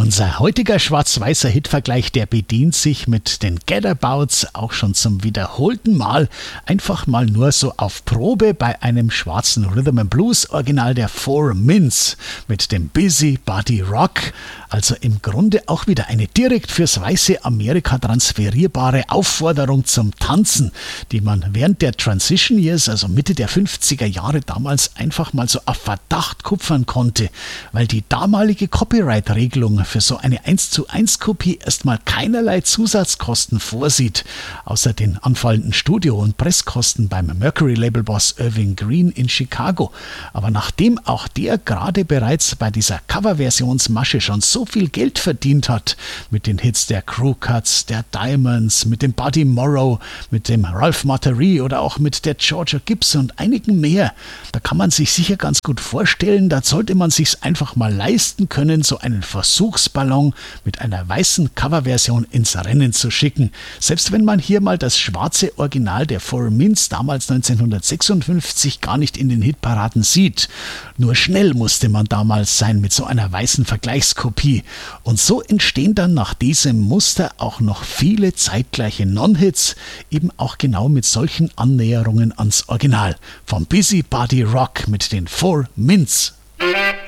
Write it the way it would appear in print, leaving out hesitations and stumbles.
Unser heutiger schwarz-weißer Hitvergleich, der bedient sich mit den Get-Abouts auch schon zum wiederholten Mal, einfach mal nur so auf Probe bei einem schwarzen Rhythm-and-Blues-Original der Four Mints mit dem Busy Body Rock, also im Grunde auch wieder eine direkt fürs weiße Amerika transferierbare Aufforderung zum Tanzen, die man während der Transition Years, also Mitte der 50er Jahre damals einfach mal so auf Verdacht kupfern konnte, weil die damalige Copyright-Regelung für so eine 1:1 Kopie erstmal keinerlei Zusatzkosten vorsieht, außer den anfallenden Studio- und Presskosten beim Mercury-Label-Boss Irving Green in Chicago. Aber nachdem auch der gerade bereits bei dieser Coverversionsmasche schon so viel Geld verdient hat, mit den Hits der Crew Cuts, der Diamonds, mit dem Buddy Morrow, mit dem Ralph Materi oder auch mit der Georgia Gibson und einigen mehr, da kann man sich sicher ganz gut vorstellen, da sollte man sich's einfach mal leisten können, so einen Versuchsballon mit einer weißen Coverversion ins Rennen zu schicken. Selbst wenn man hier mal das schwarze Original der Four Mints damals 1956 gar nicht in den Hitparaden sieht. Nur schnell musste man damals sein mit so einer weißen Vergleichskopie. Und so entstehen dann nach diesem Muster auch noch viele zeitgleiche Non-Hits, eben auch genau mit solchen Annäherungen ans Original. Vom Busy Body Rock mit den Four Mints.